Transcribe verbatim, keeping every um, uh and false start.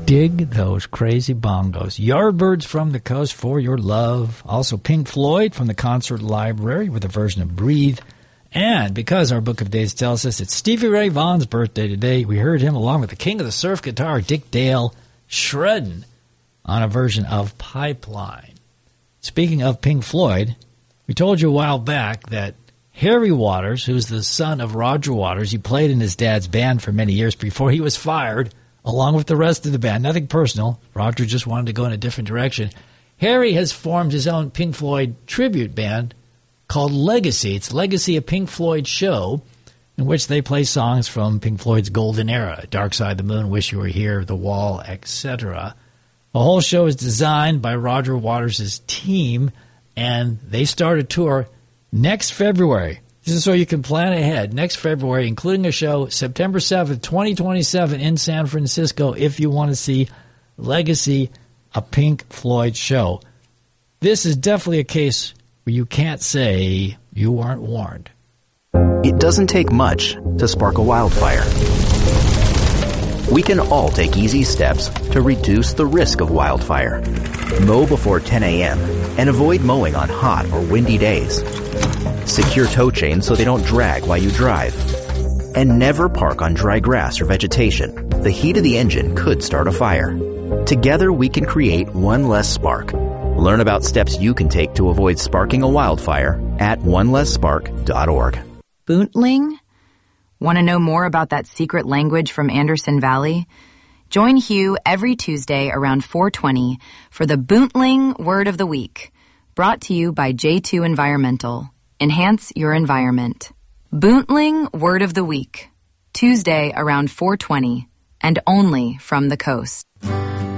Dig those crazy bongos. Yardbirds from the Coast, For Your Love. Also Pink Floyd from the Concert Library with a version of Breathe. And because our Book of Days tells us it's Stevie Ray Vaughan's birthday today, we heard him along with the king of the surf guitar, Dick Dale, shredding on a version of Pipeline. Speaking of Pink Floyd, we told you a while back that Harry Waters, who's the son of Roger Waters, he played in his dad's band for many years before he was fired, along with the rest of the band. Nothing personal. Roger just wanted to go in a different direction. Harry has formed his own Pink Floyd tribute band called Legacy. It's Legacy, a Pink Floyd show in which they play songs from Pink Floyd's golden era, Dark Side of the Moon, Wish You Were Here, The Wall, et cetera. The whole show is designed by Roger Waters' team, and they start a tour next February. This is so you can plan ahead. Next February, including a show September seventh, twenty twenty-seven in San Francisco if you want to see Legacy, a Pink Floyd show. This is definitely a case where you can't say you weren't warned. It doesn't take much to spark a wildfire. We can all take easy steps to reduce the risk of wildfire. Mow before ten a.m. and avoid mowing on hot or windy days. Secure tow chains so they don't drag while you drive. And never park on dry grass or vegetation. The heat of the engine could start a fire. Together we can create one less spark. Learn about steps you can take to avoid sparking a wildfire at one less spark dot org. Boontling? Want to know more about that secret language from Anderson Valley? Join Hugh every Tuesday around four twenty for the Boontling Word of the Week, brought to you by J two Environmental. Enhance your environment. Boontling Word of the Week, Tuesday around four twenty, and only from the coast.